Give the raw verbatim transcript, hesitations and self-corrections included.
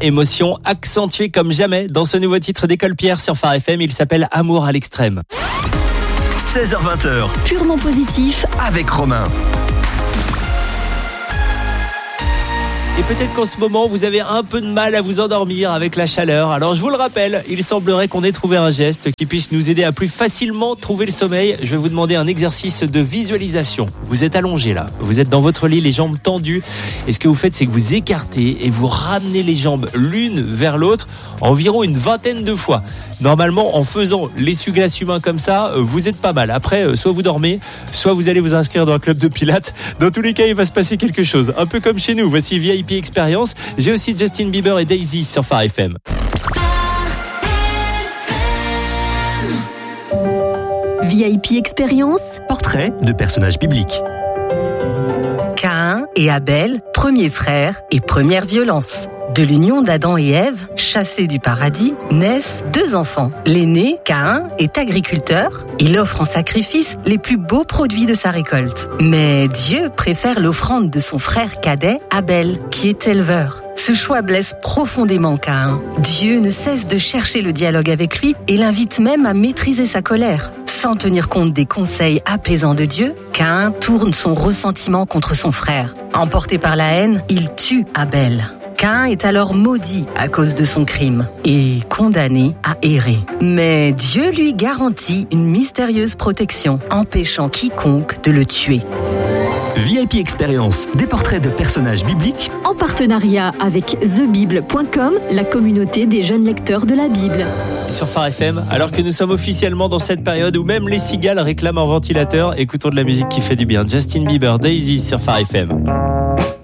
émotion accentuée comme jamais dans ce nouveau titre d'École Pierre sur Phare F M. Il s'appelle Amour à l'extrême. seize heures vingt, purement positif avec Romain. Et peut-être qu'en ce moment, vous avez un peu de mal à vous endormir avec la chaleur. Alors, je vous le rappelle, il semblerait qu'on ait trouvé un geste qui puisse nous aider à plus facilement trouver le sommeil. Je vais vous demander un exercice de visualisation. Vous êtes allongé là, vous êtes dans votre lit, les jambes tendues. Et ce que vous faites, c'est que vous écartez et vous ramenez les jambes l'une vers l'autre environ une vingtaine de fois. Normalement, en faisant l'essuie-glace humain comme ça, vous êtes pas mal. Après, soit vous dormez, soit vous allez vous inscrire dans un club de pilates. Dans tous les cas, il va se passer quelque chose. Un peu comme chez nous. Voici V I P Experience. J'ai aussi Justin Bieber et Daisy sur Phare F M. V I P Experience. Portrait de personnages bibliques. Caïn et Abel, premiers frères et première violence. De l'union d'Adam et Ève, chassés du paradis, naissent deux enfants. L'aîné, Caïn, est agriculteur. Il offre en sacrifice les plus beaux produits de sa récolte. Mais Dieu préfère l'offrande de son frère cadet, Abel, qui est éleveur. Ce choix blesse profondément Caïn. Dieu ne cesse de chercher le dialogue avec lui et l'invite même à maîtriser sa colère. Sans tenir compte des conseils apaisants de Dieu, Caïn tourne son ressentiment contre son frère. Emporté par la haine, il tue Abel. Caïn est alors maudit à cause de son crime et condamné à errer. Mais Dieu lui garantit une mystérieuse protection, empêchant quiconque de le tuer. V I P Experience, des portraits de personnages bibliques en partenariat avec the bible point com, la communauté des jeunes lecteurs de la Bible. Sur Phare F M, alors que nous sommes officiellement dans cette période où même les cigales réclament un ventilateur, écoutons de la musique qui fait du bien. Justin Bieber, Daisy sur Phare F M.